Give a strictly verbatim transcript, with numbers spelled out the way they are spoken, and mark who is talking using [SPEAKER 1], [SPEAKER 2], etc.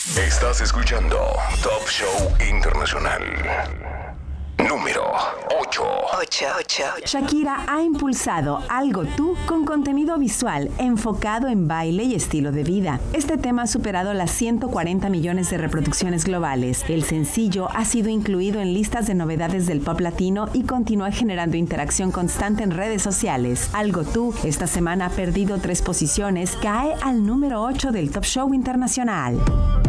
[SPEAKER 1] Estás escuchando Top Show Internacional. Número ocho.
[SPEAKER 2] Shakira ha impulsado Algo Tú con contenido visual enfocado en baile y estilo de vida. Este tema ha superado las ciento cuarenta millones de reproducciones globales. El sencillo ha sido incluido en listas de novedades del pop latino y continúa generando interacción constante en redes sociales. Algo Tú esta semana ha perdido tres posiciones, cae al número ocho del Top Show Internacional.